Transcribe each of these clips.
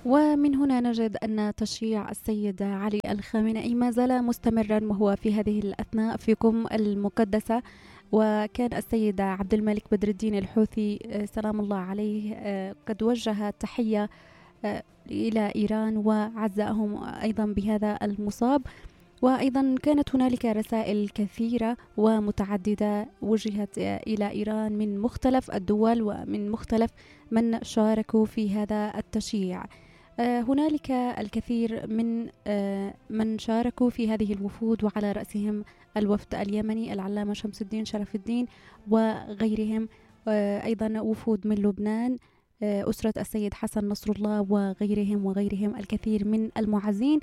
ومن هنا نجد أن تشييع السيد علي الخامنئي ما زال مستمرا، وهو في هذه الأثناء في قم المقدسة. وكان السيد عبد الملك بدر الدين الحوثي سلام الله عليه قد وجه تحية إلى إيران وعزاهم أيضا بهذا المصاب. وأيضا كانت هنالك رسائل كثيرة ومتعددة وجهت إلى إيران من مختلف الدول ومن مختلف من شاركوا في هذا التشييع. هنالك الكثير من شاركوا في هذه الوفود، وعلى رأسهم الوفد اليمني العلامة شمس الدين شرف الدين وغيرهم، أيضا وفود من لبنان، أسرة السيد حسن نصر الله وغيرهم الكثير من المعزين.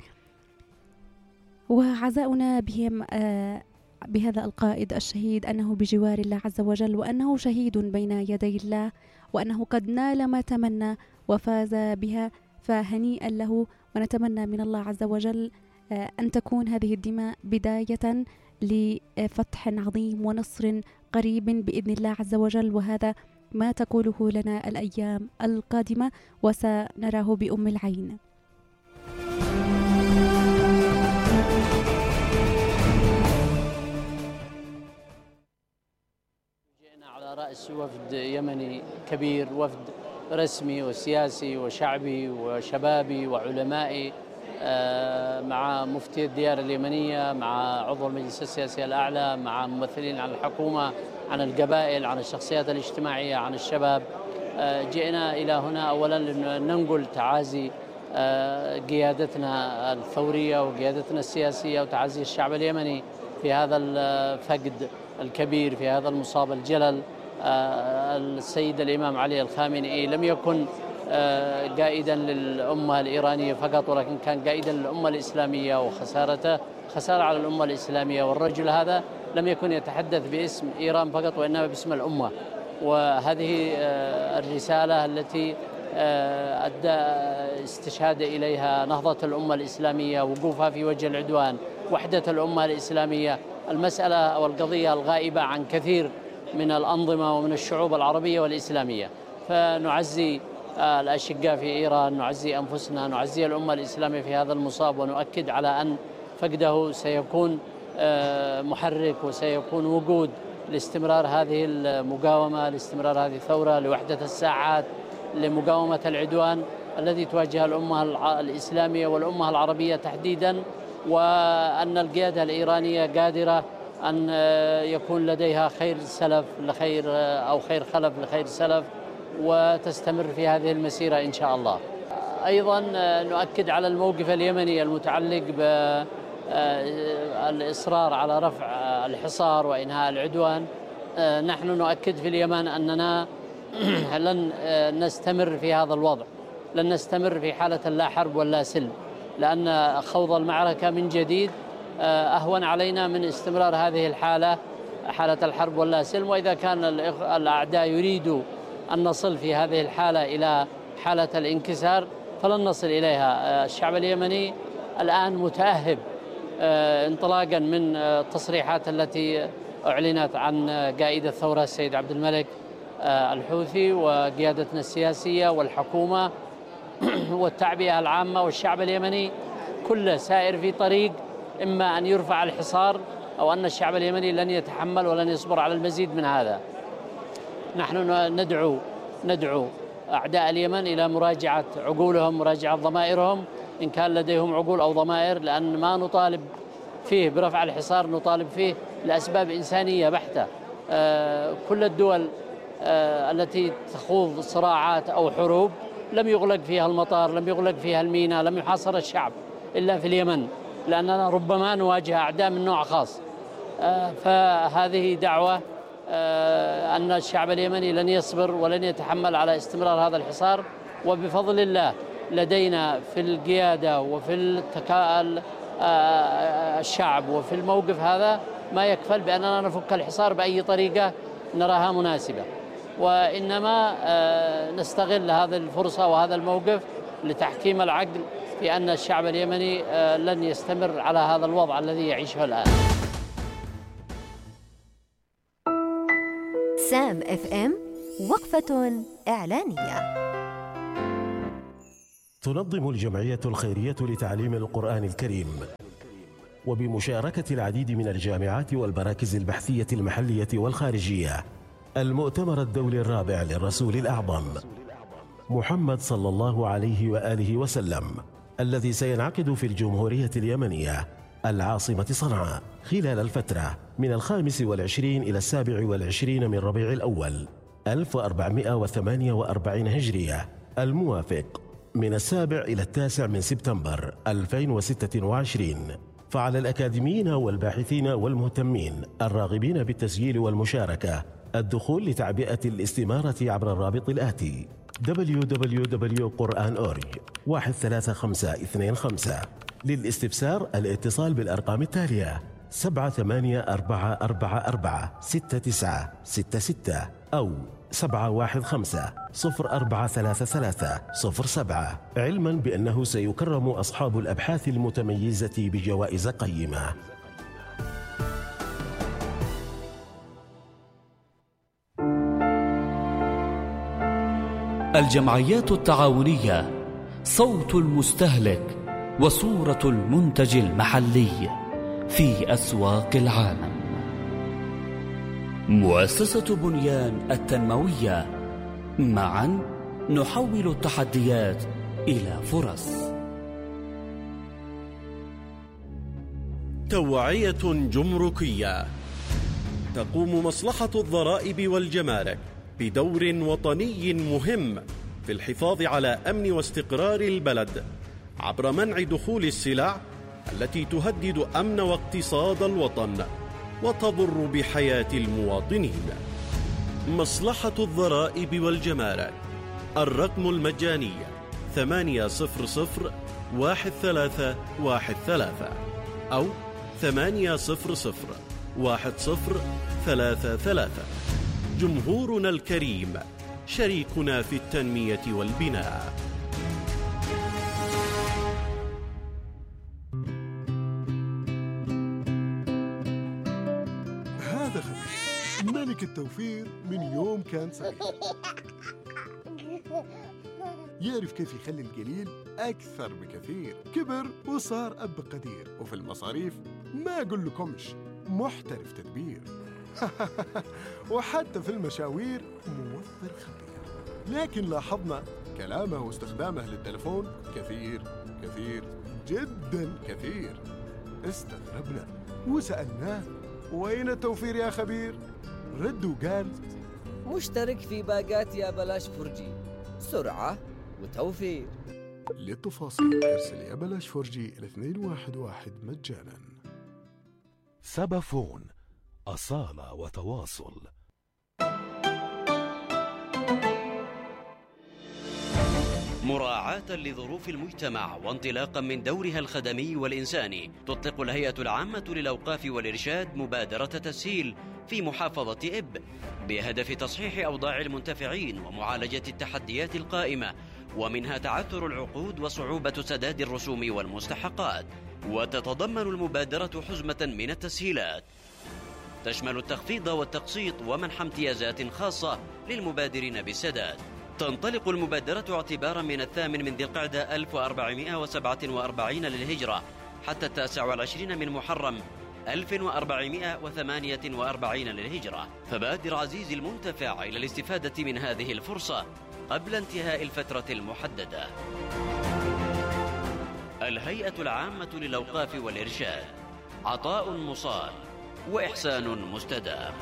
وعزاؤنا بهم بهذا القائد الشهيد أنه بجوار الله عز وجل، وأنه شهيد بين يدي الله، وأنه قد نال ما تمنى وفاز بها، فهنيئا له. ونتمنى من الله عز وجل أن تكون هذه الدماء بداية لفتح عظيم ونصر قريب بإذن الله عز وجل، وهذا ما تقوله لنا الأيام القادمة وسنراه بأم العين. جئنا على رأس وفد يمني كبير، وفد رسمي وسياسي وشعبي وشبابي وعلمائي، مع مفتي الديار اليمنية، مع عضو المجلس السياسي الأعلى، مع ممثلين عن الحكومة، عن القبائل، عن الشخصيات الاجتماعية، عن الشباب. جئنا إلى هنا أولا لننقل تعازي قيادتنا الثورية وقيادتنا السياسية وتعازي الشعب اليمني في هذا الفقد الكبير، في هذا المصاب الجلل. السيد الإمام علي الخامنئي لم يكن قائدا للأمة الإيرانية فقط، ولكن كان قائدا للأمة الإسلامية، وخسارته خسارة على الأمة الإسلامية. والرجل هذا لم يكن يتحدث باسم إيران فقط، وإنما باسم الأمة. وهذه الرسالة التي أدى استشهاد إليها نهضة الأمة الإسلامية، وقوفها في وجه العدوان، وحدة الأمة الإسلامية، المسألة أو القضية الغائبة عن كثير من الأنظمة ومن الشعوب العربية والإسلامية. فنعزي الأشقاء في إيران، نعزي أنفسنا، نعزي الأمة الإسلامية في هذا المصاب، ونؤكد على أن فقده سيكون محرك وسيكون وقود لاستمرار هذه المقاومة، لاستمرار هذه الثورة، لوحدة الساعات، لمقاومة العدوان الذي تواجه الأمة الإسلامية والأمة العربية تحديدا. وأن القيادة الإيرانية قادرة أن يكون لديها خير سلف لخير أو خير خلف لخير سلف، وتستمر في هذه المسيرة إن شاء الله. أيضا نؤكد على الموقف اليمني المتعلق بالإصرار على رفع الحصار وإنهاء العدوان. نحن نؤكد في اليمن أننا لن نستمر في هذا الوضع، لن نستمر في حالة لا حرب ولا سلم، لأن خوض المعركة من جديد أهون علينا من استمرار هذه الحالة، حالة الحرب ولا سلم. وإذا كان الأعداء يريدوا أن نصل في هذه الحالة إلى حالة الانكسار فلن نصل إليها. الشعب اليمني الآن متأهب، انطلاقا من التصريحات التي أعلنت عن قائد الثورة السيد عبد الملك الحوثي، وقيادتنا السياسية والحكومة والتعبئة العامة، والشعب اليمني كله سائر في طريق إما أن يرفع الحصار أو أن الشعب اليمني لن يتحمل ولن يصبر على المزيد من هذا. نحن ندعو أعداء اليمن إلى مراجعة عقولهم، مراجعة ضمائرهم إن كان لديهم عقول أو ضمائر، لأن ما نطالب فيه برفع الحصار نطالب فيه لأسباب إنسانية بحتة. كل الدول التي تخوض صراعات أو حروب لم يغلق فيها المطار، لم يغلق فيها الميناء، لم يحاصر الشعب إلا في اليمن، لأننا ربما نواجه أعداء من نوع خاص. فهذه دعوة أن الشعب اليمني لن يصبر ولن يتحمل على استمرار هذا الحصار. وبفضل الله لدينا في القيادة وفي الشعب وفي الموقف هذا ما يكفل بأننا نفك الحصار بأي طريقة نراها مناسبة، وإنما نستغل هذه الفرصة وهذا الموقف لتحكيم العقل في أن الشعب اليمني لن يستمر على هذا الوضع الذي يعيشه الآن. سام اف ام، وقفة إعلانية. تنظم الجمعية الخيرية لتعليم القرآن الكريم وبمشاركة العديد من الجامعات والمراكز البحثية المحلية والخارجية المؤتمر الدولي الرابع للرسول الأعظم محمد صلى الله عليه وآله وسلم، الذي سينعقد في الجمهورية اليمنية العاصمة صنعاء خلال الفترة من 25 إلى 27 من ربيع الأول 1448 هجرية، الموافق من 7 إلى 9 من سبتمبر 2026. فعلى الأكاديميين والباحثين والمهتمين الراغبين بالتسجيل والمشاركة الدخول لتعبئة الاستمارة عبر الرابط الآتي www.quran.org 13525. للاستفسار الاتصال بالأرقام التالية 7844496966 أو 715-043307، علما بأنه سيكرم أصحاب الأبحاث المتميزة بجوائز قيمة. الجمعيات التعاونية صوت المستهلك وصورة المنتج المحلي في أسواق العالم. مؤسسة بنيان التنموية، معا نحول التحديات إلى فرص. توعية جمركية. تقوم مصلحة الضرائب والجمارك بدور وطني مهم في الحفاظ على أمن واستقرار البلد عبر منع دخول السلع التي تهدد أمن واقتصاد الوطن وتضر بحياة المواطنين. مصلحة الضرائب والجمارك، الرقم المجاني 800-1313 أو 800-1033. جمهورنا الكريم شريكنا في التنمية والبناء. هذا خبير ملك التوفير من يوم كان صغير، يعرف كيف يخلي القليل أكثر بكثير. كبر وصار أب قدير، وفي المصاريف ما أقول لكمش محترف تدبير. وحتى في المشاوير موفر خبير. لكن لاحظنا كلامه واستخدامه للتلفون كثير جدا كثير. استغربنا وسألناه وين التوفير يا خبير؟ رد وقال مشترك في باقات يا بلاش فرجي، سرعة وتوفير. للتفاصيل ارسل يا بلاش فرجي إلى 211 مجانا. سبافون، أصالة وتواصل. مراعاة لظروف المجتمع وانطلاقا من دورها الخدمي والإنساني، تطلق الهيئة العامة للأوقاف والإرشاد مبادرة تسهيل في محافظة إب بهدف تصحيح أوضاع المنتفعين ومعالجة التحديات القائمة، ومنها تعثر العقود وصعوبة سداد الرسوم والمستحقات. وتتضمن المبادرة حزمة من التسهيلات تشمل التخفيض والتقسيط ومنح امتيازات خاصة للمبادرين بالسداد. تنطلق المبادرة اعتبارا من 8 ذي القعدة 1447 للهجرة حتى 29 من محرم 1448 للهجرة. فبادر عزيزي المنتفع إلى الاستفادة من هذه الفرصة قبل انتهاء الفترة المحددة. الهيئة العامة للأوقاف والإرشاد، عطاء مصال وإحسان مستدام.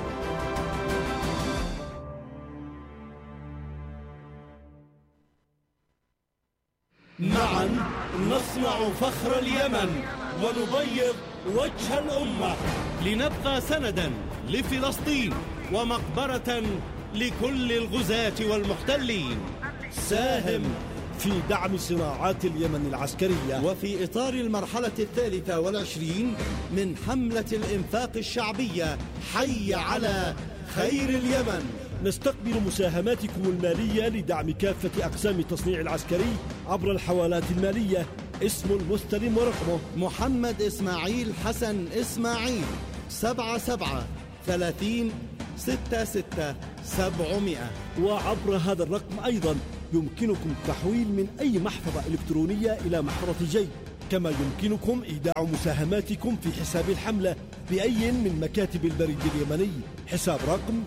معا نصنع فخر اليمن ونبيض وجه الأمة، لنبقى سندا لفلسطين ومقبرة لكل الغزاة والمحتلين. ساهم في دعم صناعات اليمن العسكرية، وفي إطار المرحلة 23 من حملة الإنفاق الشعبية حي على خير اليمن. نستقبل مساهماتكم المالية لدعم كافة أقسام التصنيع العسكري عبر الحوالات المالية. اسم المستلم ورقمه محمد إسماعيل حسن إسماعيل 77 30 66 700. وعبر هذا الرقم أيضا يمكنكم التحويل من أي محفظة إلكترونية إلى محفظة جيب، كما يمكنكم إيداع مساهماتكم في حساب الحملة بأي من مكاتب البريد اليمني. حساب رقم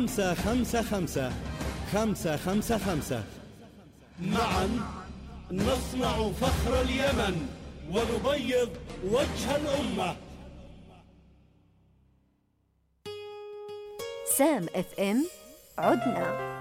555 معا نصنع فخر اليمن ونبيض وجه الأمة. سام FM عدنا.